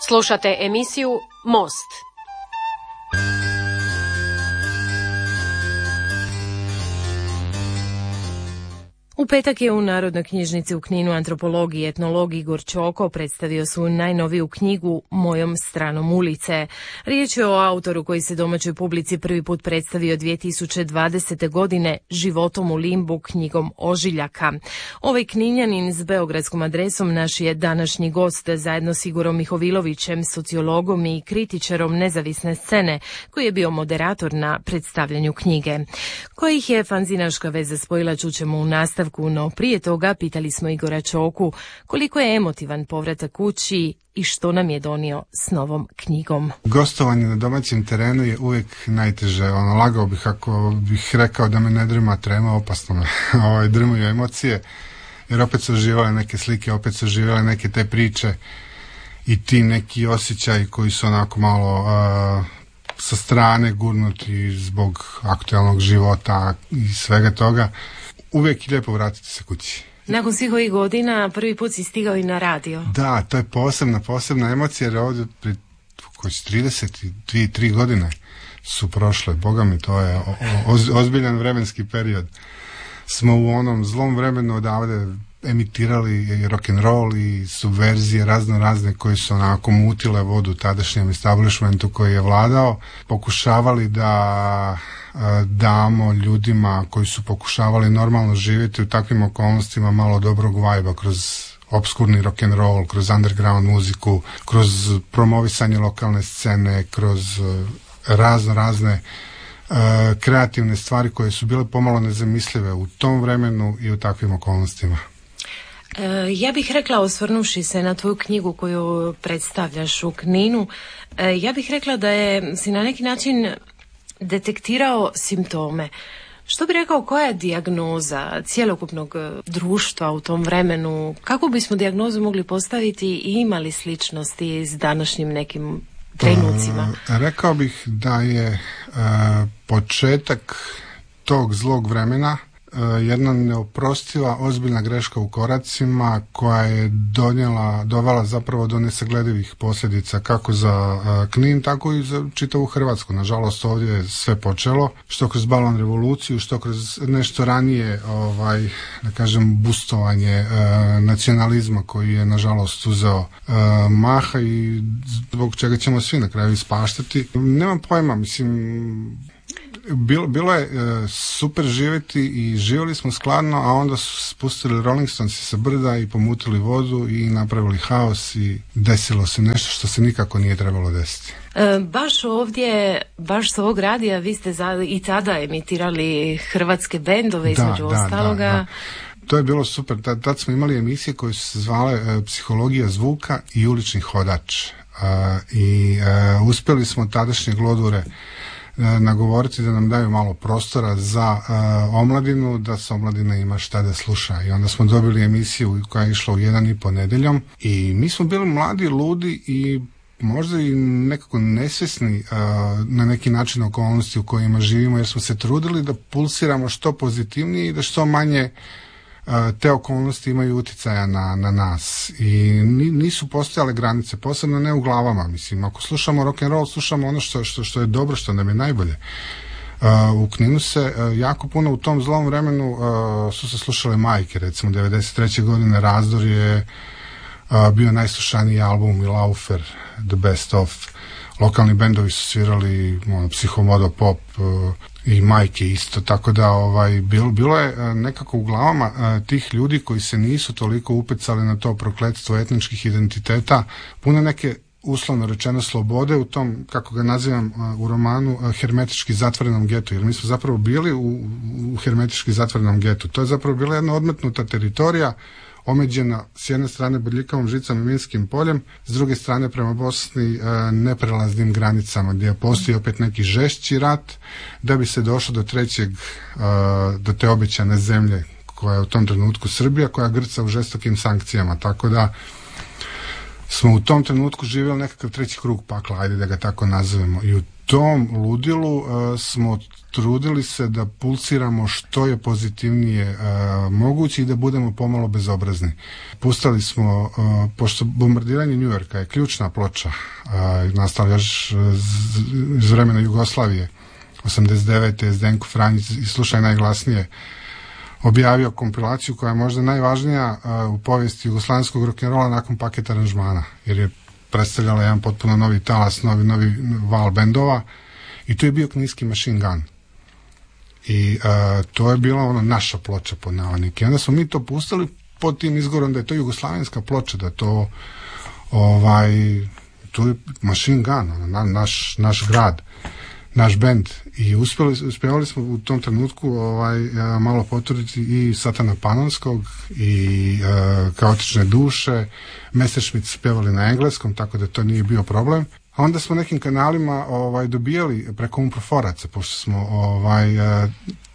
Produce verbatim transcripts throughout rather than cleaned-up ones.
Slušate emisiju Most. U petak je u Narodnoj knjižnici u Kninu antropolog i etnolog Igor Čoko predstavio svoju najnoviju knjigu Mojom stranom ulice. Riječ je o autoru koji se domaćoj publici prvi put predstavio dvije tisuće dvadesete. godine Životom u limbu, knjigom Ožiljaka. Ovaj Kninjanin s beogradskom adresom naš je današnji gost zajedno s Igorom Mihovilovićem, sociologom i kritičarom nezavisne scene, koji je bio moderator na predstavljanju knjige. Kojih je fanzinaška veza spojila, čućemo u nastavku. No prije toga pitali smo Igora Čoku koliko je emotivan povratak kući i što nam je donio s novom knjigom. Gostovanje na domaćem terenu je uvijek najteže. Ono, lagao bih ako bih rekao da me ne drma trema, opasno me ovaj, drmaju emocije, jer opet su živjele neke slike, opet su živjele neke te priče i ti neki osjećaji koji su onako malo uh, sa strane gurnuti zbog aktualnog života i svega toga. Uvijek je lijepo vratiti se kući. Nakon svih ovih godina prvi put si stigao i na radio. Da, to je posebna, posebna emocija, jer ovdje pri trideset tri godine su prošle. Boga mi, to je oz, ozbiljan vremenski period. Smo u onom zlom vremenu odavde emitirali rock'n'roll i subverzije razno razne koje su onako mutile vodu tadašnjem establishmentu koji je vladao. Pokušavali da damo ljudima koji su pokušavali normalno živjeti u takvim okolnostima malo dobrog vajba kroz obskurni rock'n'roll, kroz underground muziku, kroz promovisanje lokalne scene, kroz razno razne uh, kreativne stvari koje su bile pomalo nezamislive u tom vremenu i u takvim okolnostima. Ja bih rekla, osvrnuši se na tvoju knjigu koju predstavljaš u Kninu, ja bih rekla da je si na neki način detektirao simptome. Što bi rekao, koja je dijagnoza cjelokupnog društva u tom vremenu? Kako bismo dijagnozu mogli postaviti i imali sličnosti s današnjim nekim trenucima? Pa, rekao bih da je uh, početak tog zlog vremena jedna neoprostiva, ozbiljna greška u koracima koja je donijela, dovela zapravo do nesagledivih posljedica kako za Knin, tako i za čitavu Hrvatsku. Nažalost, ovdje je sve počelo, što kroz balon revoluciju, što kroz nešto ranije, ovaj, da kažem, bustovanje e, nacionalizma koji je nažalost uzeo e, maha i zbog čega ćemo svi na kraju ispaštati. Nemam pojma, mislim, Bilo, bilo je e, super živjeti i živjeli smo skladno, a onda su spustili Rolling Stonesi sa brda i pomutili vodu i napravili haos i desilo se nešto što se nikako nije trebalo desiti. E, baš ovdje, baš s ovog radija vi ste za, i tada emitirali hrvatske bendove između da, ostaloga. Da, da. To je bilo super. Tad, tad smo imali emisije koje su se zvale e, Psihologija zvuka i Ulični hodač. E, I e, uspjeli smo tadašnje glodure nagovoriti da nam daju malo prostora za uh, omladinu, da se omladina ima šta da sluša. I onda smo dobili emisiju koja je išla u jedan i po nedeljom i mi smo bili mladi, ludi i možda i nekako nesvjesni uh, na neki način okolnosti u kojima živimo, jer smo se trudili da pulsiramo što pozitivnije i da što manje te okolnosti imaju utjecaja na, na nas i nisu postojale granice, posebno ne u glavama. Mislim, ako slušamo rock'n'roll, slušamo ono što, što, što je dobro, što nam je najbolje. Uh, u Kninu se uh, jako puno u tom zlom vremenu uh, su se slušale majke, recimo devedeset treće godine Razdor je uh, bio najslušaniji album i Laufer, The Best Of. Lokalni bendovi su svirali ono, psihomodo pop uh, i majke isto, tako da ovaj, bilo, bilo je nekako u glavama uh, tih ljudi koji se nisu toliko upecali na to prokletstvo etničkih identiteta, puno neke uslovno rečeno slobode u tom, kako ga nazivam uh, u romanu, uh, hermetički zatvorenom getu, jer mi smo zapravo bili u, u hermetički zatvorenom getu. To je zapravo bila jedna odmetnuta teritorija, omeđena s jedne strane bodljikavom žicom i minskim poljem, s druge strane prema Bosni e, neprelaznim granicama gdje postoji opet neki žešći rat da bi se došlo do trećeg, e, do te obećane zemlje koja je u tom trenutku Srbija, koja grca u žestokim sankcijama, tako da smo u tom trenutku živjeli nekakav treći krug pakla, ajde da ga tako nazovemo. I u tom ludilu uh, smo trudili se da pulsiramo što je pozitivnije uh, moguće i da budemo pomalo bezobrazni. Pustali smo, uh, pošto Bombardiranje Njujorka je ključna ploča, uh, nastala još iz vremena Jugoslavije, osamdeset devete. Zdenko Franjić i Slušaj najglasnije objavio kompilaciju koja je možda najvažnija uh, u povijesti jugoslavijskog rock'n'rolla nakon Paket aranžmana, jer je predstavljala jedan potpuno novi talas, novi, novi val bendova i to je bio kninski Machine Gun. I uh, to je bila ono naša ploča pod navodnike. I onda smo mi to pustili pod tim izgovorom da je to jugoslavenska ploča, da to ovaj, to je Machine Gun, ono, na, naš, naš grad, naš bend. I uspjeli, uspjeli smo u tom trenutku ovaj, malo potvrditi i Satana Panonskog i uh, Kaotične duše. Messerschmitt spjevali na engleskom, tako da to nije bio problem. A onda smo nekim kanalima ovaj, dobijali preko umproforaca, pošto smo ovaj, uh,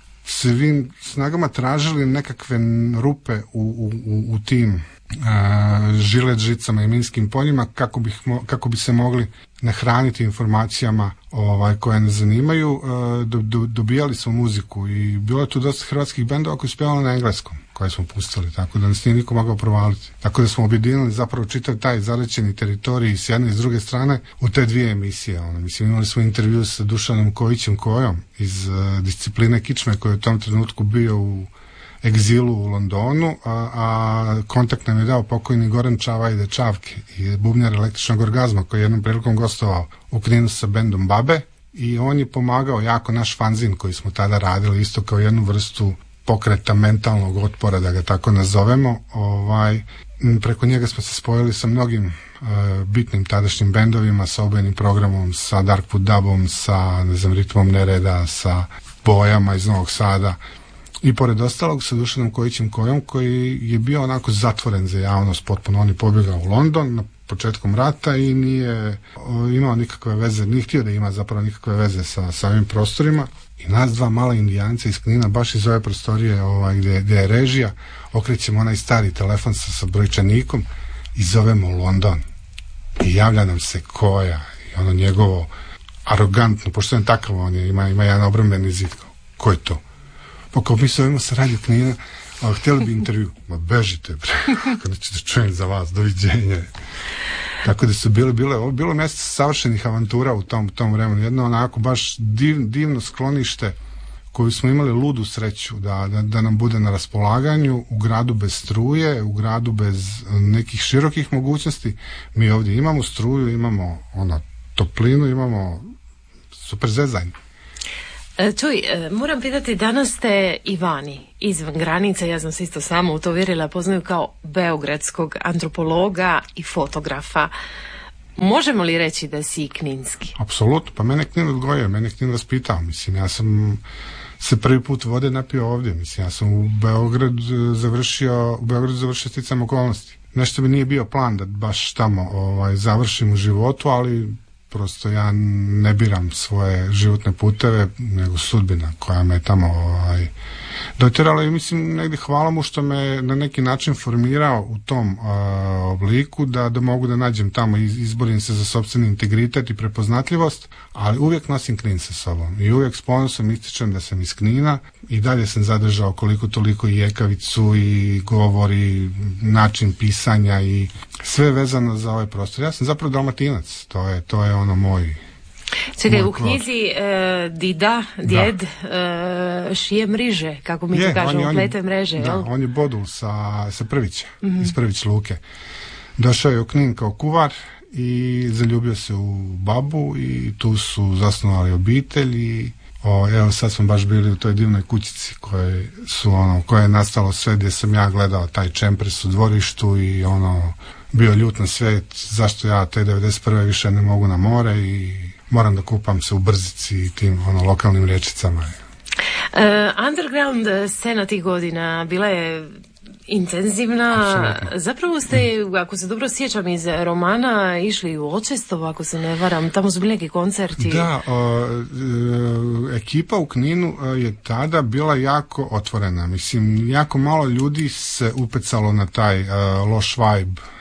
svim snagama tražili nekakve rupe u, u, u tim Uh, žilet žicama i minskim poljima kako, bih mo, kako bi se mogli nahraniti informacijama ovaj, koje nas zanimaju. Uh, do, do, dobijali smo muziku i bilo je tu dosta hrvatskih bendova koji spjevali na engleskom, koje smo pustili, tako da nas nije niko mogao provaliti. Tako da smo objedinili zapravo čitav taj zalećeni teritorij s jedne i s druge strane u te dvije emisije. Ono. Mislim, imali smo intervju sa Dušanom Kojićem Kojom iz uh, discipline kičme koji je u tom trenutku bio u egzilu u Londonu, a, a kontakt nam je dao pokojni Goran Čavajde Čavke i bubnjar Električnog orgazma koji je jednom prilikom gostovao u Kninu sa bendom Babe i on je pomagao jako naš fanzin koji smo tada radili isto kao jednu vrstu pokreta mentalnog otpora, da ga tako nazovemo. Ovaj, preko njega smo se spojili sa mnogim uh, bitnim tadašnjim bendovima, sa obojenim programom, sa Darkwood Dubom, sa ne znam, Ritmom nereda, sa Bojama iz Novog Sada. I pored ostalog sa Dušanom Kojićem Kojom koji je bio onako zatvoren za javnost potpuno. On je pobjegao u London na početkom rata i nije o, imao nikakve veze, nije htio da ima zapravo nikakve veze sa, sa ovim prostorima. I nas dva mala Indijanca iz Knina, baš iz ove prostorije ovaj, gdje, gdje je režija, okrećemo onaj stari telefon sa, sa brojčanikom i zovemo u London. I javlja nam se Koja i ono njegovo arogantno, pošto je takav, on je, ima, ima jedan obrambeni zid. Ko je to? Pa kao mi se ovima sa Radio Knina, a htjeli bi intervju. Ma bežite, bre, kada ćete čujem za vas, doviđenja. Tako da su bile, bile, ovo bilo mjesto savršenih avantura u tom, tom vremenu. Jedno onako baš div, divno sklonište koju smo imali ludu sreću da, da, da nam bude na raspolaganju u gradu bez struje, u gradu bez nekih širokih mogućnosti. Mi ovdje imamo struju, imamo ono, toplinu, imamo super zezanje. Čuj, moram pitati, danas ste i vani, izvan granica, ja sam se isto samo u to vjerila, poznaju kao beogradskog antropologa i fotografa. Možemo li reći da si kninski? Apsolutno, pa mene Knin odgojio, mene Knin vaspitao, mislim, ja sam se prvi put vode napio ovdje, mislim, ja sam u Beograd završio, u Beogradu završio sticam okolnosti. Nešto mi nije bio plan da baš tamo ovaj, završim u životu, ali prosto ja ne biram svoje životne puteve, nego sudbina koja me tamo ovaj, dotirala i mislim negdje hvala mu što me na neki način formirao u tom uh, obliku da, da mogu da nađem tamo i izborim se za sopstveni integritet i prepoznatljivost, ali uvijek nosim Knin sa sobom i uvijek s ponosom ističem da sam iz Knina i dalje sam zadržao koliko toliko i jekavicu i govor i način pisanja i sve vezano za ovaj prostor. Ja sam zapravo Dalmatinac, to je, to je ono moj. Čekaj, u knjizi e, Dida, djed, e, šije mriže, kako mi to kažemo, plete mreže. Da, jel? on je bodul sa, sa Prvića, mm-hmm. iz Prvić Luke. Došao je u Knin kao kuvar i zaljubio se u babu i tu su zasnovali obitelj i o, evo sad smo baš bili u toj divnoj kućici koje su ono, koje je nastalo sve gdje sam ja gledao taj čempres u dvorištu i ono bio ljut na svet zašto ja te devedeset prve više ne mogu na more i moram da kupam se u Brzici i tim ono, lokalnim rječicama. Uh, underground scena tih godina bila je intenzivna. Absolutno. Zapravo ste, ako se dobro sjećam iz romana, išli u Očestovo, ako se ne varam. Tamo su bili neki koncerti. Da, o, e, ekipa u Kninu je tada bila jako otvorena. Mislim, jako malo ljudi se upecalo na taj uh, loš vibe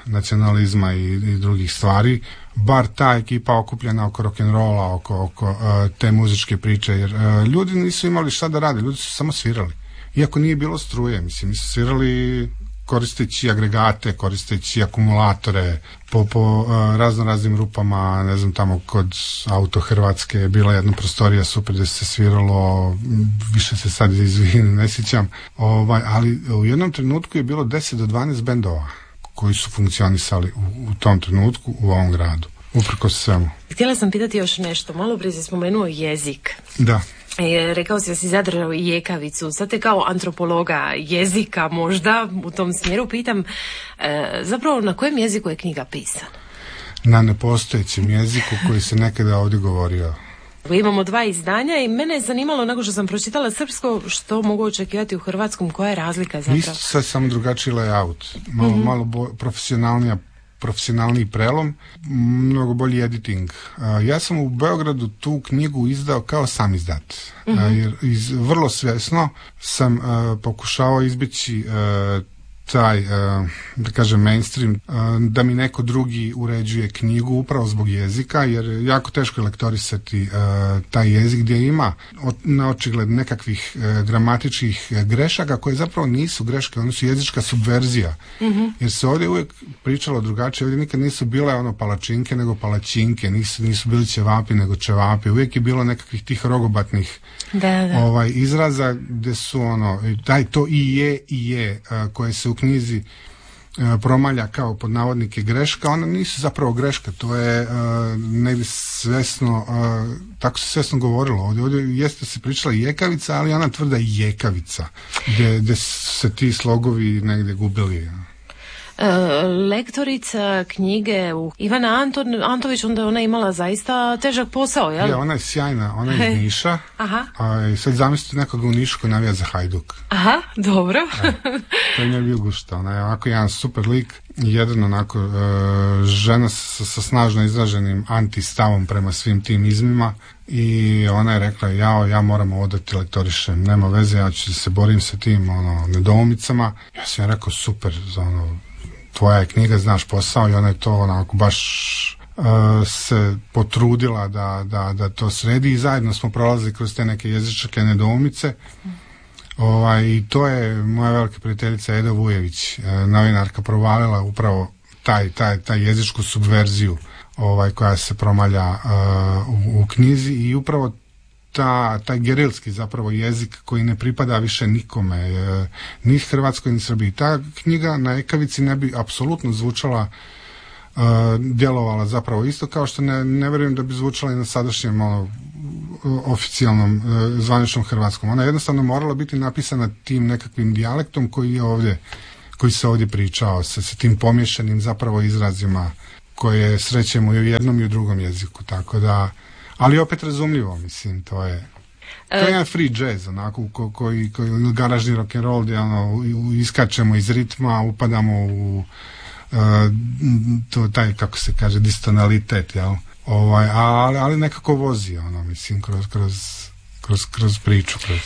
nacionalizma i, i drugih stvari, bar ta ekipa okupljena oko rock'n'rolla, oko, oko uh, te muzičke priče, jer uh, ljudi nisu imali šta da rade, ljudi su samo svirali. Iako nije bilo struje, mislim, su svirali koristeći agregate, koristeći akumulatore, po, po uh, razno raznim rupama, ne znam, tamo kod Auto Hrvatske je bila jedna prostorija super gdje se sviralo, više se sad izvinim, ne sjećam, ovaj, ali u jednom trenutku je bilo deset do dvanaest bendova koji su funkcionisali u, u tom trenutku u ovom gradu, uprkos svemu. Htjela sam pitati još nešto, malo prije si spomenuo jezik. Da. E, rekao si da si zadržao i jekavicu, sad te kao antropologa jezika možda u tom smjeru pitam, e, zapravo na kojem jeziku je knjiga pisana? Na nepostojećem jeziku koji se nekada ovdje govorio. Imamo dva izdanja i mene je zanimalo, nakon što sam pročitala srpsko, što mogu očekivati u hrvatskom, koja je razlika zapravo? Isto sad samo drugačiji layout, malo, mm-hmm. malo bo, profesionalnija profesionalni prelom, mnogo bolji editing. Uh, ja sam u Beogradu tu knjigu izdao kao sam izdat. Mm-hmm. Uh, jer iz, vrlo svjesno sam uh, pokušao izbjeći uh, taj, uh, da kažem, mainstream, uh, da mi neko drugi uređuje knjigu upravo zbog jezika, jer jako teško je lektorisati uh, taj jezik gdje ima od, na očigled nekakvih uh, gramatičkih grešaka koje zapravo nisu greške, one su jezička subverzija. Mm-hmm. Jer se ovdje uvijek pričalo drugačije, ovdje nikad nisu bile ono palačinke nego palačinke, nisu, nisu bili ćevapi nego ćevapi, uvijek je bilo nekakvih tih rogobatnih da, da. Ovaj, izraza gdje su ono, daj to i je i je, uh, koje se u knjizi uh, promalja kao pod navodnike greška, one nisu zapravo greška, to je uh, negdje svjesno, uh, tako se svjesno govorilo. Ovdje, ovdje jeste se pričala jekavica, ali ona tvrda jekavica, gdje, gdje se ti slogovi negdje gubili. Lektorica knjige u Ivana Anton, Antović, onda ona imala zaista težak posao, jel? Je, ona je sjajna, ona je iz Niša. Aha. A sad zamislite nekoga u Nišu koji navija za Hajduk. Aha, dobro. E, to je bio gušta, ona je ovako jedan super lik, jedan onako e, žena sa, sa snažno izraženim antistavom prema svim tim izmima i ona je rekla, ja, ja moram ovo da ti lektorišem, nema veze, ja ću se borim sa tim ono, nedoumicama. Ja sam je rekao, super, za ono, tvoja je knjiga, znaš posao, i ona je to onako baš uh, se potrudila da, da, da to sredi i zajedno smo prolazili kroz te neke jezičke nedoumice. Ovaj, i to je moja velika prijateljica Eda Vujević, uh, novinarka, provalila upravo taj, taj, taj jezičku subverziju ovaj, koja se promalja uh, u, u knjizi i upravo Ta, taj gerilski zapravo jezik koji ne pripada više nikome, e, ni Hrvatskoj ni Srbiji. Ta knjiga na ekavici ne bi apsolutno zvučala, e, djelovala zapravo isto kao što ne, ne vjerujem da bi zvučala i na sadašnjem ono, oficijalnom e, zvaničnom hrvatskom. Ona je jednostavno morala biti napisana tim nekakvim dijalektom koji je ovdje, koji se ovdje pričao, sa, sa tim pomješanim zapravo izrazima koje srećemo i u jednom i u drugom jeziku, tako da, ali opet razumljivo, mislim, to je to je jedan free jazz, onako, ko, koji, koji garažni rock'n'roll gdje ono, iskačemo iz ritma, upadamo u uh, to, taj, kako se kaže, distonalitet, jel? Ovaj, ali, ali nekako vozi, ono, mislim, kroz, kroz, kroz, kroz priču, kroz...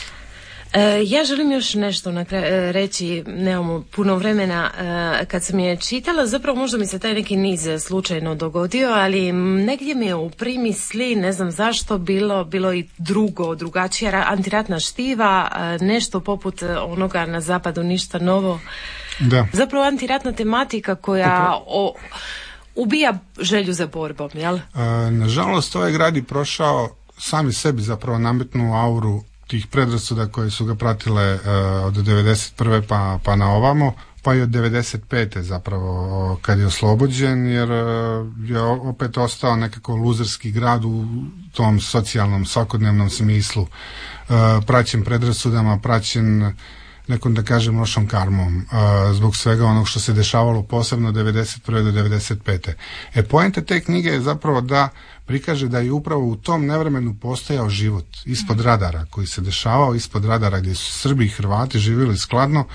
Ja želim još nešto na kraju reći, nemamo puno vremena. Kad sam je čitala, zapravo možda mi se taj neki niz slučajno dogodio, ali negdje mi je u primisli, ne znam zašto, bilo, bilo i drugo, drugačija antiratna štiva, nešto poput onoga na zapadu, ništa novo. Da. Zapravo antiratna tematika koja o, ubija želju za borbom, jel? E, nažalost, ovaj grad je prošao sami sebi zapravo nametnu auru tih predrasuda koje su ga pratile uh, od devedeset prve pa, pa na ovamo, pa i od devedeset pete zapravo kad je oslobođen, jer uh, je opet ostao nekako luzerski grad u tom socijalnom, svakodnevnom smislu, uh, praćen predrasudama, praćen nekom, da kažem, lošom karmom, uh, zbog svega onog što se dešavalo posebno od devedeset prve do devedeset pete. E, poenta te knjige je zapravo da prikaže da je upravo u tom nevremenu postojao život ispod radara koji se dešavao, ispod radara gdje su Srbi i Hrvati živjeli skladno,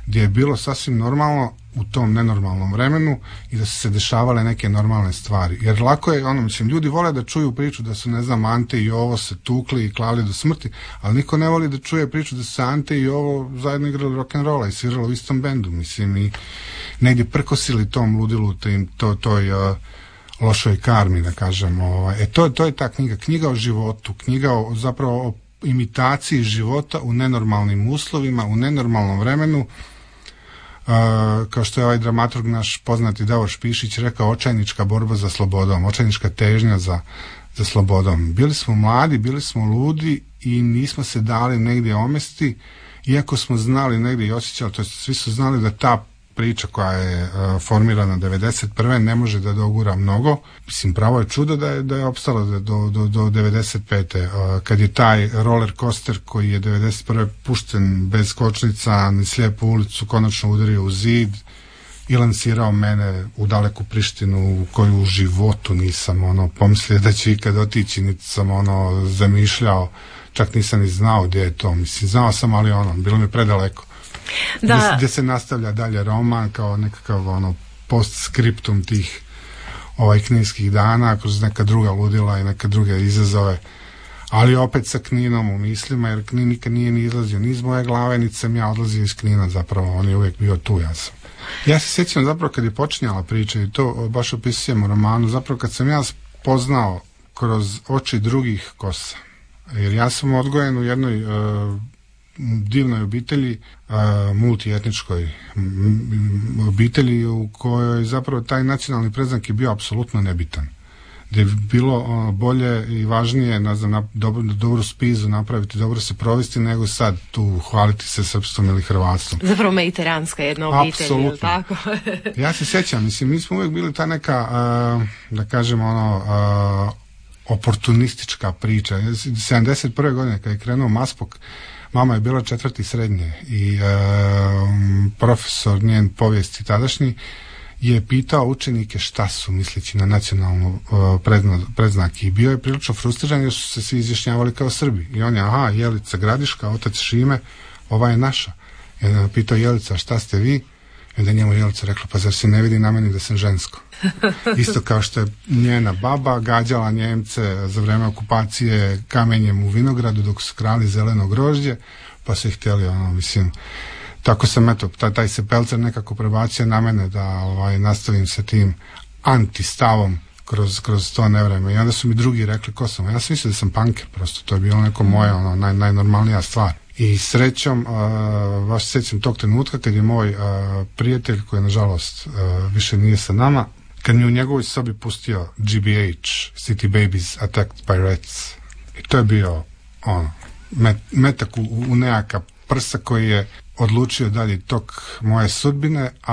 gdje je bilo sasvim normalno u tom nenormalnom vremenu i da su se dešavale neke normalne stvari. Jer lako je, ono, mislim, ljudi vole da čuju priču da su, ne znam, Ante i Jovo se tukli i klali do smrti, ali niko ne voli da čuje priču da su Ante i Jovo zajedno igrali rock'n'rolla i svirali u istom bendu, mislim, i negdje prkosili tom ludilu, tim, to, toj uh, lošoj karmi, da kažem. Ovaj. E, to, to je ta knjiga, knjiga o životu, knjiga o, zapravo o imitaciji života u nenormalnim uslovima, u nenormalnom vremenu. Uh, kao što je ovaj dramaturg naš poznati Davor Špišić rekao, očajnička borba za slobodom, očajnička težnja za, za slobodom. Bili smo mladi, bili smo ludi i nismo se dali negdje omesti, iako smo znali negdje i osjećali, to jest svi su znali da ta priča koja je uh, formirana devedeset prve ne može da dogura mnogo. Mislim, pravo je čudo da je, da je opstala do, do, do devedeset pete. Uh, kad je taj roller coaster koji je devedeset prve pušten bez kočnica na slijepu ulicu konačno udario u zid i lansirao mene u daleku Prištinu u koju u životu nisam ono pomislio da ću ikad otići, niti sam ono zamišljao, čak nisam ni znao gdje je to. Mislim, znao sam, ali ono, bilo mi predaleko. Da. Gdje se nastavlja dalje roman kao nekakav ono postskriptum tih ovaj knijskih dana kroz neka druga ludila i neke druge izazove, ali opet sa Kninom u mislima, jer Knin nikad nije ni izlazio ni iz moje glave, niti sam ja odlazio iz Knina, zapravo on je uvijek bio tu. Ja sam ja se sjećam zapravo kad je počinjala priča i to baš opisujem u romanu, zapravo kad sam ja spoznao kroz oči drugih kosa, jer ja sam odgojen u jednoj uh, divnoj obitelji, multietničkoj obitelji u kojoj zapravo taj nacionalni predznak je bio apsolutno nebitan. Gdje je bilo bolje i važnije, ne znam, dobro, dobru spizu napraviti, dobro se provesti, nego sad tu hvaliti se srpstvom ili hrvatstvom. Zapravo mediteranska jedna obitelj, apsolutno. Tako? Ja se sjećam, mislim, mi smo uvijek bili ta neka, da kažemo, ono, oportunistička priča. sedamdeset prve godine kad je krenuo Maspok, mama je bila četvrti srednje i e, profesor njen povijesti tadašnji je pitao učenike šta su, misleći na nacionalnu e, prezna, preznak, i bio je prilično frustriran jer su se svi izjašnjavali kao Srbi i on je, aha, Jelica Gradiška, otac Šime, ova je naša. I on je pitao Jelica, šta ste vi? I onda njemu Jelica rekla, pa zar se ne vidi na meni da sam žensko? Isto kao što je njena baba gađala Njemce za vreme okupacije kamenjem u vinogradu dok su krali zeleno grožđe, pa su ih htjeli, ono, mislim, tako sam, eto, taj, taj se pelcer nekako prebacio na mene da ovaj, nastavim sa tim antistavom kroz, kroz to nevreme. I onda su mi drugi rekli ko sam. Ja sam mislio da sam punker, prosto to je bilo neko moje, ono, naj, najnormalnija stvar. I srećom, uh, baš sjećam tog trenutka kad je moj uh, prijatelj, koji nažalost uh, više nije sa nama, kad mi u njegovoj sobi pustio G B H, City Babies Attacked by Rats. I to je bio ono, met, metak u, u nejaka prsa koji je odlučio dalje tok moje sudbine, a,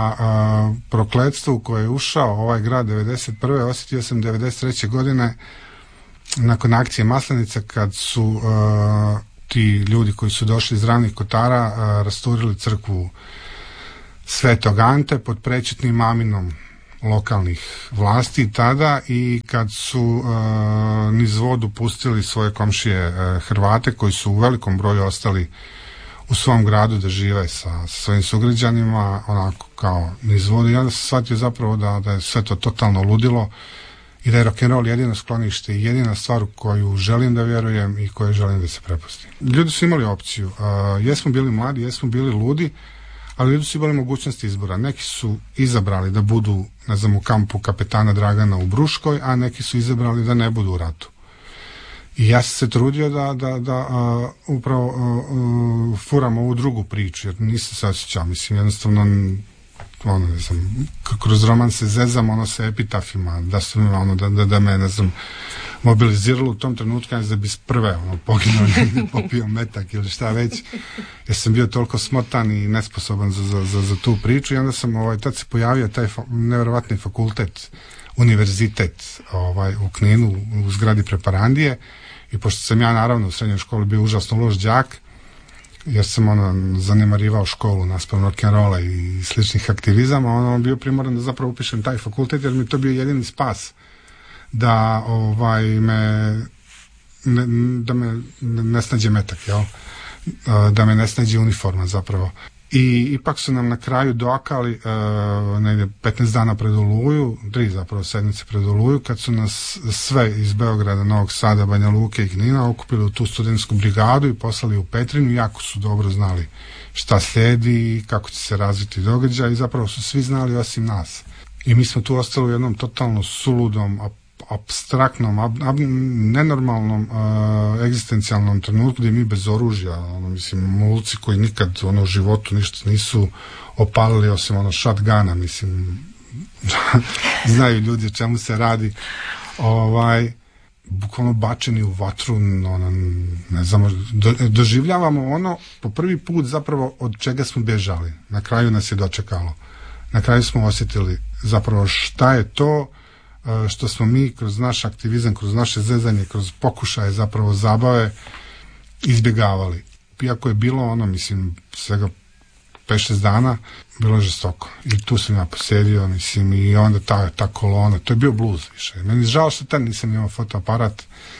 a prokletstvo u koje je ušao ovaj grad devedeset prve osjetio sam devedeset treće godine nakon akcije Maslenica, kad su a, ti ljudi koji su došli iz Ravnih Kotara a, rasturili crkvu Svetog Ante pod prečetnim aminom lokalnih vlasti tada, i kad su uh, niz vodu pustili svoje komšije uh, Hrvate koji su u velikom broju ostali u svom gradu da žive sa, sa svojim sugrađanima, onako kao niz vodu. I onda sam shvatio zapravo da, da je sve to totalno ludilo i da je rock'n'roll jedino sklonište i jedina stvar u koju želim da vjerujem i koju želim da se prepusti. Ljudi su imali opciju. Uh, jesmo bili mladi, jesmo bili ludi, ali ljudi su imali mogućnosti izbora. Neki su izabrali da budu, ne znam, u kampu kapetana Dragana u Bruškoj, a neki su izabrali da ne budu u ratu. I ja sam se trudio da, da, da uh, upravo uh, uh, furam ovu drugu priču, jer nisam se osjećao, mislim, jednostavno, ono, ne znam, kroz roman se zezam, ono, sa epitafima, da su mi, ono, da, da, da me, ne znam, mobiliziralo u tom trenutku, da bi prve, ono, poginuo negdje, popio metak ili šta već, jer sam bio toliko smotan i nesposoban za, za, za, za tu priču. I onda sam, ovaj, tad se pojavio taj fa- nevjerovatni fakultet, univerzitet, ovaj, u Kninu, u zgradi Preparandije, i pošto sam ja, naravno, u srednjoj školi bio užasno loš đak, jer sam, ono, zanemarivao školu naspram rock'n'rolla i sličnih aktivizama, ono, bio primoran da zapravo upišem taj fakultet, jer mi to bio jedini spas da ovaj me ne, da me ne snađe metak, jel? Da me ne snađe uniforma zapravo. I ipak su nam na kraju dokali uh, negdje petnaest dana pred Oluju, tri zapravo sedmice pred Oluju, kad su nas sve iz Beograda, Novog Sada, Banja Luke i Knina okupili u tu studentsku brigadu i poslali u Petrinju. Jako su dobro znali šta slijedi i kako će se razviti događaj i zapravo su svi znali osim nas. I mi smo tu ostali u jednom totalno suludom, apstraktnom, ab, ab, nenormalnom uh, egzistencijalnom trenutku gdje mi bez oružja, ono, mislim, mulci koji nikad ono, u životu ništa nisu opalili osim ono shotguna, mislim, znaju ljudi o čemu se radi, ovaj, bukvalno bačeni u vatru, ono, ne znamo, do, doživljavamo ono po prvi put zapravo od čega smo bježali. Na kraju nas je dočekalo. Na kraju smo osjetili zapravo šta je to što smo mi kroz naš aktivizam, kroz naše zezanje, kroz pokušaje zapravo zabave izbjegavali. Iako je bilo ono, mislim, svega pet šest dana, bilo je žestoko. I tu sam ja posjedio, mislim, i onda ta, ta kolona, to je bio bluz više. Meni je žao što tad nisam imao fotoaparat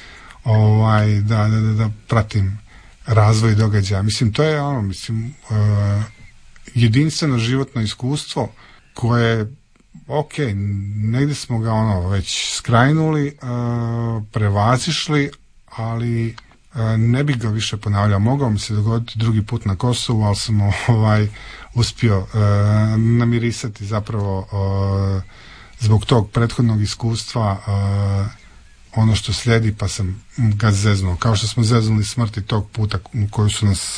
ovaj, da, da, da, da pratim razvoj događaja. Mislim, to je ono, mislim, uh, jedinstveno životno iskustvo koje ok, negdje smo ga ono već skrajnuli, uh, prevazišli, ali uh, ne bih ga više ponavljao. Mogao mi se dogoditi drugi put na Kosovu, ali sam ovaj, uspio uh, namirisati zapravo uh, zbog tog prethodnog iskustva uh, ono što slijedi, pa sam ga zeznuo. Kao što smo zeznuli smrti tog puta u koju su nas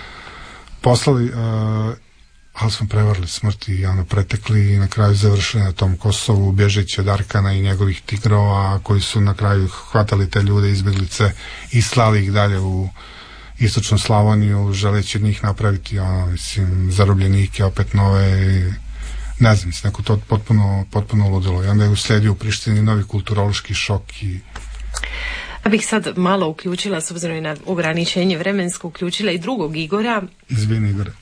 poslali, uh, ali smo prevarili smrti i ono, pretekli i na kraju završili na tom Kosovu bježeći od Arkana i njegovih tigrova koji su na kraju hvatali te ljude izbjeglice i slali ih dalje u istočnu Slavoniju želeći od njih napraviti ono, mislim, zarobljenike opet nove, ne znam, mislim, neko to potpuno, potpuno ludilo i onda je uslijedio u Prištini novi kulturološki šok. I ja bih sad malo uključila, s obzirom i na ograničenje vremensko, uključila i drugog Igora. Izvini, Igore.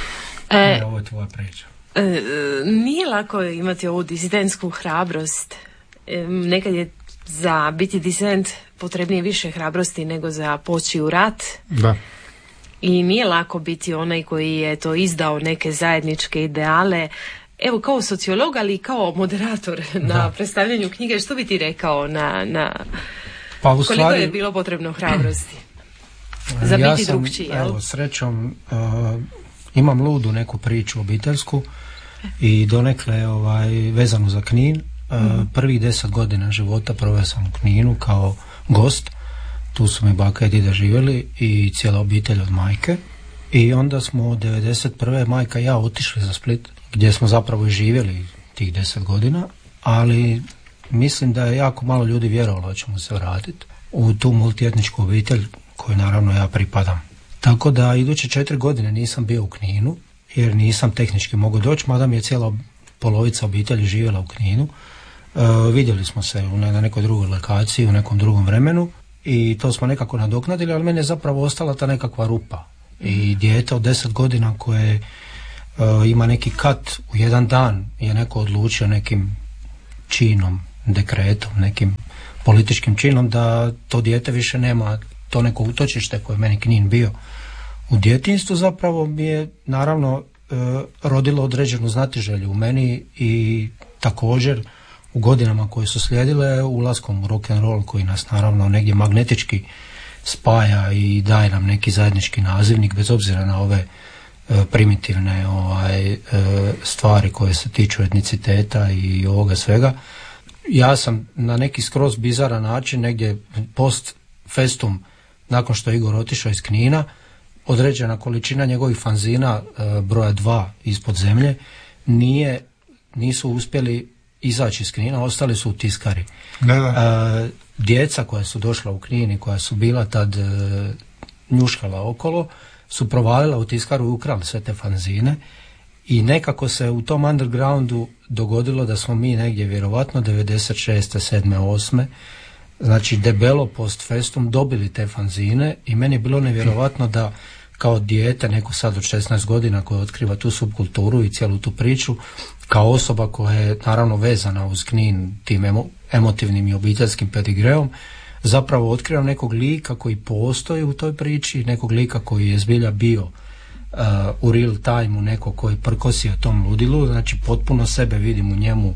E, ovo je tvoja priča. E, nije lako imati ovu disidentsku hrabrost. E, nekad je za biti disident potrebnije više hrabrosti nego za poći u rat. Da. I nije lako biti onaj koji je to izdao neke zajedničke ideale. Evo, kao sociolog, ali i kao moderator na da. predstavljanju knjige, što bi ti rekao na, na pa, koliko stvari, je bilo potrebno hrabrosti za ja biti sam, drugčiji, jel? Evo, srećom, uh, imam ludu neku priču obiteljsku i donekle ovaj, vezanu za Knin. Mm. Uh, prvih deset godina života proveo sam u Kninu kao gost. Tu su mi baka i dida živjeli i cijela obitelj od majke. I onda smo od devedeset prve majka i ja otišli za Split, gdje smo zapravo i živjeli tih deset godina, ali mislim da je jako malo ljudi vjerovalo da ćemo se vratiti u tu multietničku obitelj koju naravno ja pripadam. Tako da iduće četiri godine nisam bio u Kninu, jer nisam tehnički mogao doći, mada mi je cijela polovica obitelji živjela u Kninu. E, vidjeli smo se u ne, na nekoj drugoj lokaciji, u nekom drugom vremenu i to smo nekako nadoknadili, ali meni je zapravo ostala ta nekakva rupa. I dijete od deset godina koje e, ima neki kat u jedan dan je neko odlučio nekim činom, dekretom, nekim političkim činom da to dijete više nema to neko utočište koje je meni Knin bio u djetinjstvu, zapravo mi je naravno e, rodilo određenu znatiželju u meni i također u godinama koje su slijedile ulaskom u rock and roll koji nas naravno negdje magnetički spaja i daje nam neki zajednički nazivnik bez obzira na ove e, primitivne ovaj, e, stvari koje se tiču etniciteta i ovoga svega. Ja sam na neki skroz bizaran način negdje post festum, nakon što je Igor otišao iz Knina, određena količina njegovih fanzina e, broja dva ispod zemlje nije, nisu uspjeli izaći iz Knina, ostali su u tiskari. Da, da. E, djeca koja su došla u Knin i koja su bila tad e, njuškala okolo su provalila u tiskaru i ukrali sve te fanzine i nekako se u tom undergroundu dogodilo da smo mi negdje vjerovatno devedeset šeste, sedme, osme znači debelo post festum dobili te fanzine i meni je bilo nevjerovatno da kao dijete, neko sad od šesnaest godina koje otkriva tu subkulturu i cijelu tu priču, kao osoba koja je naravno vezana uz Knin tim emo, emotivnim i obiteljskim pedigreom, zapravo otkrivam nekog lika koji postoji u toj priči, nekog lika koji je zbilja bio uh, u real time, u neko koji prkosio tom ludilu, znači potpuno sebe vidim u njemu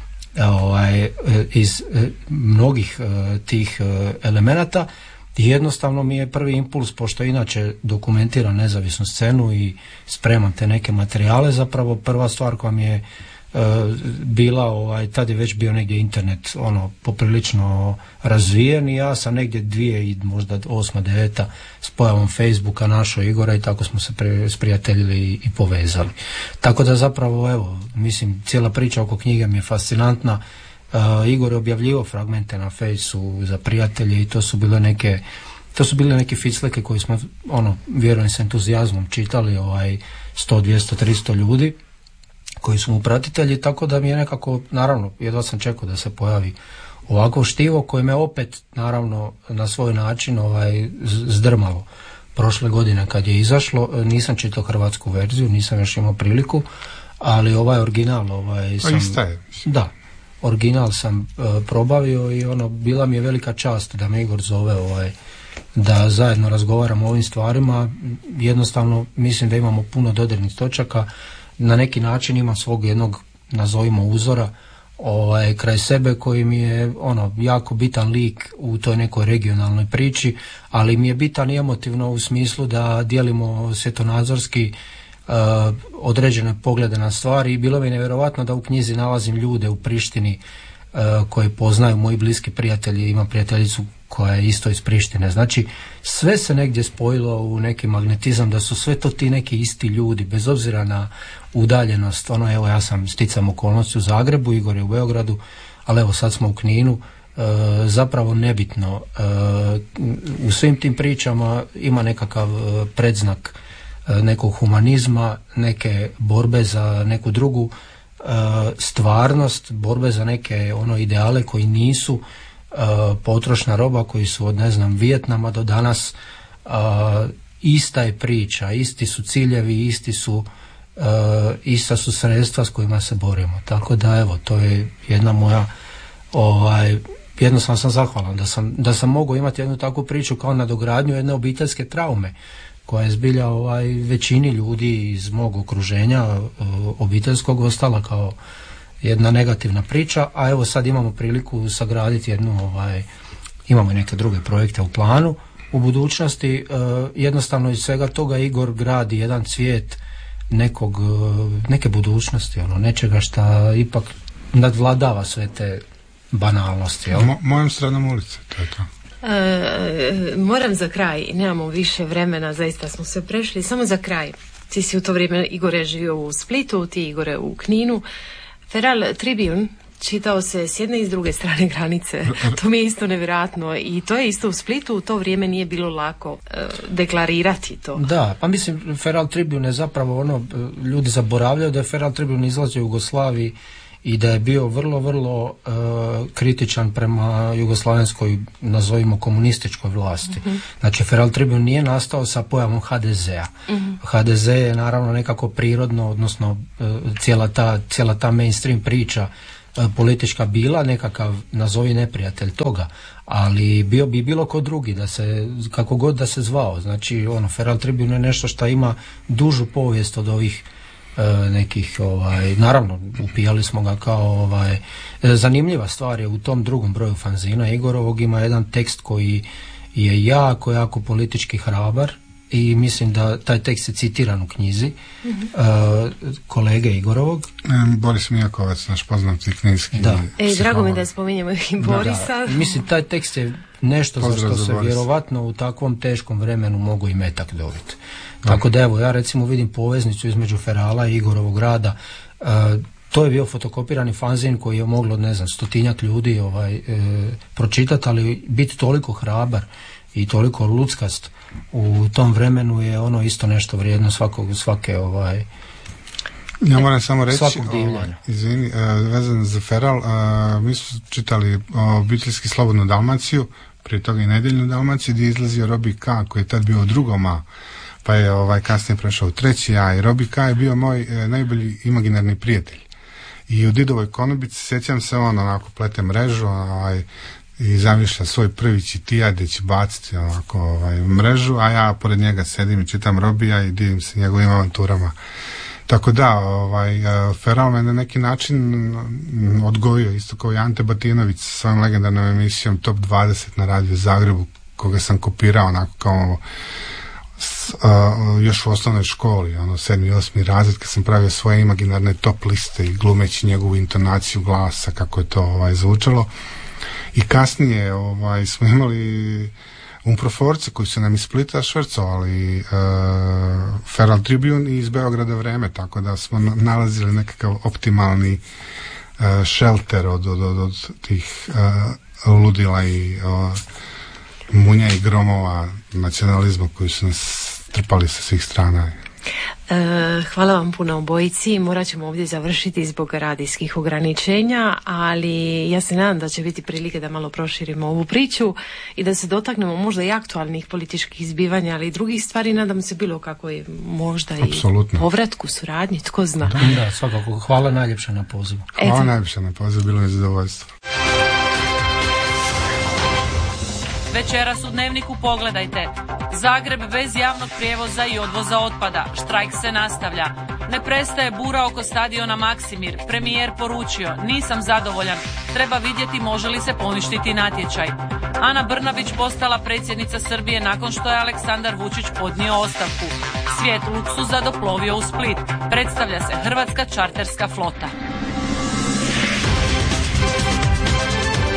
ovaj, iz mnogih tih elemenata. I jednostavno mi je prvi impuls, pošto inače dokumentiram nezavisnu scenu i spremam te neke materijale, zapravo prva stvar koja mi je e, bila, ovaj, tad je već bio negdje internet ono poprilično razvijen i ja sam negdje dvije i možda osma, deveta s pojavom Facebooka našao Igora i tako smo se pre, sprijateljili i, i povezali. Tako da zapravo, evo, mislim, cijela priča oko knjige mi je fascinantna. Uh, Igor je objavljivao fragmente na Fejsu za prijatelje i to su bile neke to su bile neke ficleke koje smo, ono, vjerujem s entuzijazmom čitali, ovaj, sto, dvjesto, tristo ljudi koji su mu pratitelji, tako da mi je nekako, naravno, jedva sam čekao da se pojavi ovako štivo koje me opet, naravno, na svoj način ovaj, zdrmalo. Prošle godine kad je izašlo, nisam čitao hrvatsku verziju, nisam još imao priliku, ali ovaj original ovaj, sam... Istaje. Da. Original sam uh, probavio i ono, bila mi je velika čast da me Igor zove ovaj, da zajedno razgovaramo o ovim stvarima. Jednostavno mislim da imamo puno dodirnih točaka, na neki način imam svog jednog, nazovimo, uzora ovaj, kraj sebe koji mi je ono, jako bitan lik u toj nekoj regionalnoj priči, ali mi je bitan i emotivno u smislu da dijelimo svjetonazorski Uh, određene poglede na stvari i bilo mi je nevjerovatno da u knjizi nalazim ljude u Prištini uh, koje poznaju moji bliski prijatelji, imam prijateljicu koja je isto iz Prištine, znači sve se negdje spojilo u neki magnetizam da su sve to ti neki isti ljudi bez obzira na udaljenost. Ono, evo, ja sam sticam okolnosti u Zagrebu, Igor je u Beogradu, ali evo sad smo u Kninu. Uh, zapravo nebitno, uh, u svim tim pričama ima nekakav uh, predznak nekog humanizma, neke borbe za neku drugu uh, stvarnost, borbe za neke ono ideale koji nisu uh, potrošna roba, koji su od, ne znam, Vijetnama do danas. Uh, ista je priča, isti su ciljevi, isti su uh, ista su sredstva s kojima se borimo. Tako da, evo, to je jedna moja ovaj, jednostavno sam zahvalan da sam, da sam mogao imati jednu takvu priču kao nadogradnju jedne obiteljske traume koja je zbilja ovaj, većini ljudi iz mog okruženja obiteljskog ostala kao jedna negativna priča, a evo sad imamo priliku sagraditi jednu, ovaj, imamo i neke druge projekte u planu u budućnosti. Jednostavno iz svega toga Igor gradi jedan cvijet nekog, neke budućnosti, ono, nečega šta ipak nadvladava sve te banalnosti. Mo, mojom stranom ulice, to je to. E, moram za kraj, nemamo više vremena, zaista smo sve prešli, samo za kraj. Ti si u to vrijeme, Igore, živio u Splitu, ti, Igore, u Kninu. Feral Tribune čitao se s jedne i s druge strane granice. To mi je isto nevjerojatno i to je isto u Splitu, u to vrijeme nije bilo lako e, deklarirati to. Da, pa mislim, Feral Tribune je zapravo ono, ljudi zaboravljaju da je Feral Tribune izlazio u Jugoslaviji i da je bio vrlo, vrlo uh, kritičan prema jugoslavenskoj, nazovimo, komunističkoj vlasti. Mm-hmm. Znači, Feral Tribune nije nastao sa pojavom ha de zea. Mm-hmm. ha de ze je naravno nekako prirodno, odnosno uh, cijela, ta, cijela ta mainstream priča uh, politička bila nekakav, nazovi, neprijatelj toga, ali bio bi bilo ko drugi, da se, kako god da se zvao. Znači, ono, Feral Tribune je nešto što ima dužu povijest od ovih nekih, ovaj, naravno upijali smo ga kao ovaj, zanimljiva stvar je u tom drugom broju fanzina Igorovog ima jedan tekst koji je jako, jako politički hrabar i mislim da taj tekst je citiran u knjizi mm-hmm. uh, kolege Igorovog. Boris Mijakovac, naš poznati knjizki. Da. E, drago mi da spominjemo i Borisa. Da, da. Mislim, taj tekst je nešto Pozdrav za što se Boris. Vjerovatno u takvom teškom vremenu mogu i metak dobiti. Tako da, evo, ja recimo vidim poveznicu između Ferala i Igorovog rada. Uh, to je bio fotokopirani fanzin koji je moglo, ne znam, stotinjak ljudi ovaj, e, pročitati, ali biti toliko hrabar i toliko luckast u tom vremenu je ono isto nešto vrijedno svakog, svake ovaj, ja moram samo reći, ovaj, izvini, uh, vezano za Feral, uh, mi smo čitali uh, obiteljski Slobodnu Dalmaciju, prije toga i Nedeljnu Dalmaciju, gdje je izlazio Robi K, koji je tad bio u drugom A, pa je ovaj, kasnije prešao u treći A, i Robi K je bio moj uh, najbolji imaginarni prijatelj. I u Didovoj konobici sjećam se, on onako plete mrežu, ovaj, i zamišlja svoj prvi čitija gdje će baciti ovako ovaj, mrežu, a ja pored njega sedim i čitam Robija i divim se njegovim avanturama. Tako da, ovaj, Feral me na neki način odgojio, isto kao i Ante Batinović sa svojom legendarnom emisijom Top dvadeset na Radio Zagrebu, koga sam kopirao onako kao s, uh, još u osnovnoj školi, ono sedmi, osmi razred, kad sam pravio svoje imaginarne top liste i glumeći njegovu intonaciju glasa, kako je to ovaj, zvučalo. I kasnije ovaj, smo imali Umproforce koji su nam iz Splita švrcovali uh, Feral Tribune i iz Beograda Vreme, tako da smo nalazili nekakav optimalni uh, shelter od, od, od, od tih uh, ludila i uh, munja i gromova nacionalizma koji su nas trpali sa svih strana. E, hvala vam puno obojici. Morat ćemo ovdje završiti zbog radijskih ograničenja, ali ja se nadam da će biti prilike da malo proširimo ovu priču i da se dotaknemo možda i aktualnih političkih zbivanja, ali i drugih stvari. Nadam se bilo kako je možda Apsolutno. I povratku, suradnji, tko zna. Da, da, svakako. Hvala najljepše na pozivu. Hvala najljepše na pozivu, bilo je zadovoljstvo. Večeras u Dnevniku pogledajte. Zagreb bez javnog prijevoza i odvoza otpada. Štrajk se nastavlja. Ne prestaje bura oko stadiona Maksimir. Premijer poručio, nisam zadovoljan. Treba vidjeti može li se poništiti natječaj. Ana Brnabić postala predsjednica Srbije nakon što je Aleksandar Vučić podnio ostavku. Svijet luksuza doplovio u Split. Predstavlja se hrvatska čarterska flota.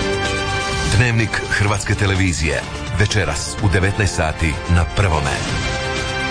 Dnevnik Hrvatske televizije. Večeras u devetnaest sati na Prvome.